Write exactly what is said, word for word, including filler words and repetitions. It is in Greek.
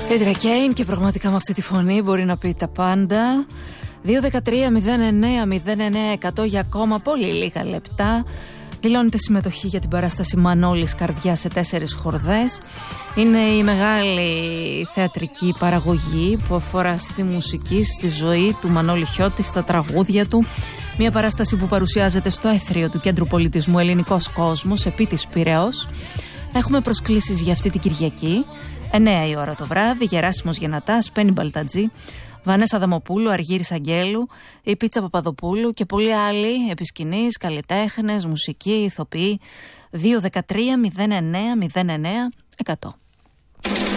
Πέτρα Κέιν, και πραγματικά με αυτή τη φωνή μπορεί να πει τα πάντα. Δύο δεκατρία μηδέν εννέα μηδέν εννέα εκατό για ακόμα πολύ λίγα λεπτά. Δηλώνεται συμμετοχή για την παράσταση Μανώλης Καρδιά σε τέσσερις χορδές. Είναι η μεγάλη θεατρική παραγωγή που αφορά στη μουσική, στη ζωή του Μανώλη Χιώτη, στα τραγούδια του. Μια παράσταση που παρουσιάζεται στο έθριο του Κέντρου Πολιτισμού Ελληνικός Κόσμος, επί της Πειραιώς. Έχουμε προσκλήσεις για αυτή την Κυριακή. εννέα η ώρα το βράδυ, Γεράσιμος Γεννατάς, Πέννη Μπαλτατζή, Βανέσα Δαμοπούλου, Αργύρης Αγγέλου, η Πίτσα Παπαδοπούλου και πολλοί άλλοι επί σκηνής, καλλιτέχνες, μουσική, ηθοποιοί. Δύο δεκατρία μηδέν εννέα μηδέν εννέα εκατό.